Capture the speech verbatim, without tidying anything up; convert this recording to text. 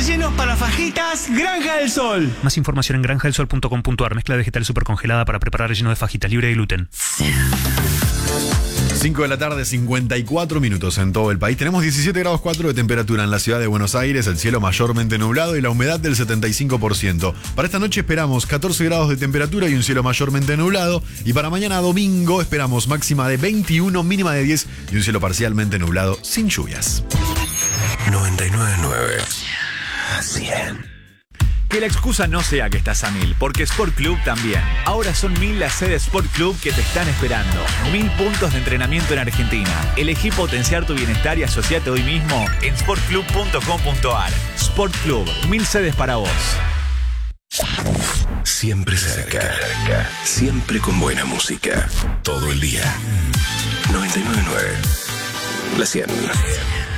rellenos para fajitas Granja del Sol. Más información en granja del sol punto com punto a r. Mezcla vegetal super congelada para preparar relleno de fajitas libre de gluten. cinco de la tarde, cincuenta y cuatro minutos en todo el país. Tenemos diecisiete grados cuatro de temperatura en la ciudad de Buenos Aires, el cielo mayormente nublado y la humedad del setenta y cinco por ciento. Para esta noche esperamos catorce grados de temperatura y un cielo mayormente nublado. Y para mañana domingo esperamos máxima de veintiuno, mínima de diez y un cielo parcialmente nublado sin lluvias. noventa y nueve punto nueve. cien. Que la excusa no sea que estás a mil, porque Sport Club también. Ahora son mil las sedes Sport Club que te están esperando. Mil puntos de entrenamiento en Argentina. Elegí potenciar tu bienestar y asociate hoy mismo en sport club punto com punto a r. Sport Club, mil sedes para vos. Siempre cerca. Siempre con buena música. Todo el día. noventa y nueve punto nueve. La cien.